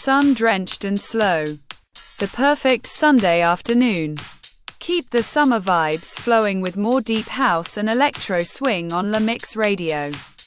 sun-drenched and slow. The perfect Sunday afternoon. Keep the summer vibes flowing with more deep house and electro swing on La Mix Radio.